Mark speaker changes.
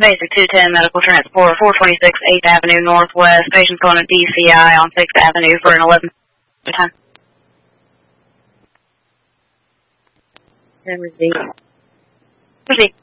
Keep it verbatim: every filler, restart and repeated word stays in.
Speaker 1: Basic two ten medical transport, four twenty-six eighth Avenue Northwest. Patient's going to D C I on sixth Avenue for an eleven time. Then receive. Proceed.